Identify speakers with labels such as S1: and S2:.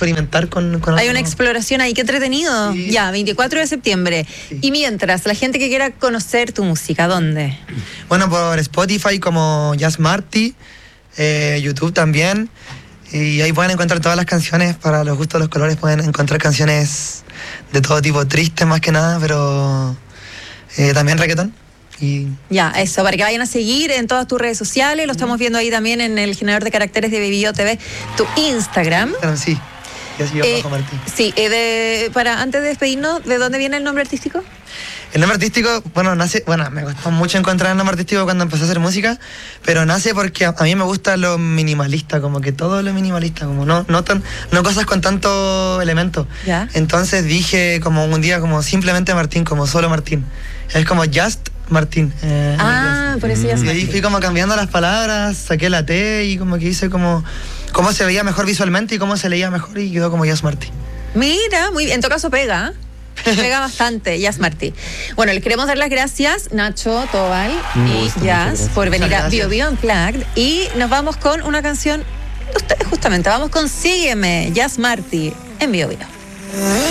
S1: experimentar con
S2: Hay una exploración ahí, qué entretenido.
S1: Sí.
S2: Ya, 24 de septiembre.
S1: Sí.
S2: Y mientras, la gente que quiera conocer tu música, ¿dónde?
S1: Bueno, por Spotify como Jazz Marty, YouTube también. Y ahí pueden encontrar todas las canciones para los gustos, los colores. Pueden encontrar canciones de todo tipo, tristes más que nada, pero también reggaetón. Y
S2: Ya, eso, para que vayan a seguir en todas tus redes sociales. Lo estamos viendo ahí también en el generador de caracteres de Vivió TV, tu Instagram.
S1: sí, y así yo bajo Martín.
S2: Sí, antes de despedirnos, ¿de dónde viene el nombre artístico?
S1: El nombre artístico, me costó mucho encontrar el nombre artístico cuando empecé a hacer música, pero nace porque a mí me gusta lo minimalista, como que todo lo minimalista, como no cosas con tanto elemento.
S2: Ya.
S1: Entonces dije como un día como simplemente Martín, como solo Martín. Es como Just Martín.
S2: Por eso ya
S1: Y
S2: se
S1: ahí fui como cambiando las palabras, saqué la T y como que hice como cómo se veía mejor visualmente y cómo se leía mejor y quedó como Just Martín.
S2: Mira, muy bien. En todo caso pega, pega bastante, Jazz Martí. Bueno, les queremos dar las gracias, Nacho, Tobal y Jazz, por venir a Bio Bio Unplugged. Y nos vamos con una canción de ustedes, justamente. Vamos con Sígueme, Jazz Martí, en Bio Bio.